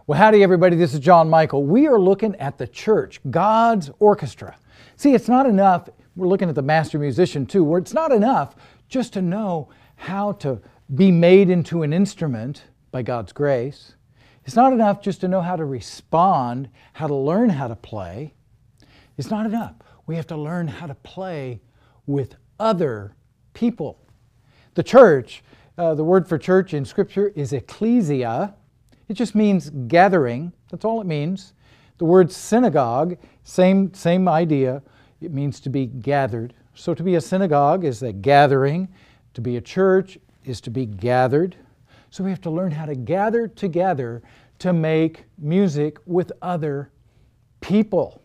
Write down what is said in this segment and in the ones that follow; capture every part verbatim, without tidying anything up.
Well, howdy everybody, this is John Michael. We are looking at the church, God's orchestra. See, it's not enough, we're looking at the master musician too, where it's not enough just to know how to be made into an instrument by God's grace. It's not enough just to know how to respond, how to learn how to play. It's not enough. We have to learn how to play with other people. The church, uh, the word for church in Scripture is ecclesia. It just means gathering. That's all it means. The word synagogue, same, same idea. It means to be gathered. So to be a synagogue is a gathering. To be a church is to be gathered. So we have to learn how to gather together to make music with other people.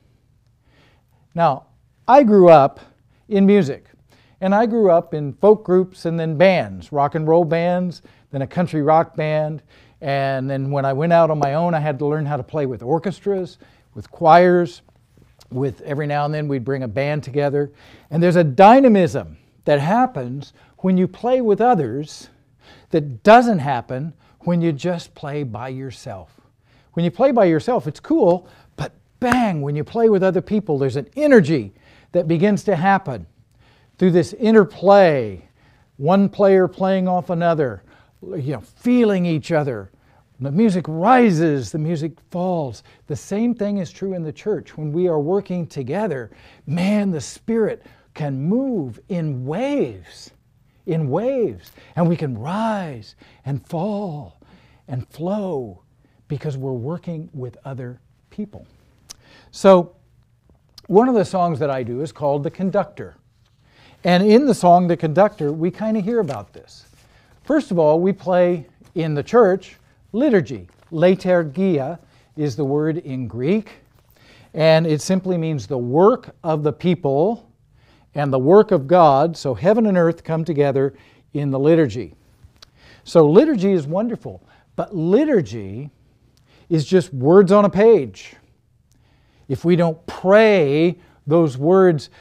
Now, I grew up in music. And I grew up in folk groups and then bands, rock and roll bands, then a country rock band. And then when I went out on my own, I had to learn how to play with orchestras, with choirs, with every now and then we'd bring a band together. And there's a dynamism that happens when you play with others that doesn't happen when you just play by yourself. When you play by yourself, it's cool, but bang, when you play with other people, there's an energy that begins to happen through this interplay, one player playing off another, you know, feeling each other. The music rises, the music falls. The same thing is true in the church. When we are working together, man, the Spirit can move in waves, in waves. And we can rise and fall and flow because we're working with other people. So one of the songs that I do is called The Conductor. And in the song, The Conductor, we kind of hear about this. First of all, we play in the church liturgy. Liturgia is the word in Greek, and it simply means the work of the people and the work of God, so heaven and earth come together in the liturgy. So liturgy is wonderful, but liturgy is just words on a page. If we don't pray those words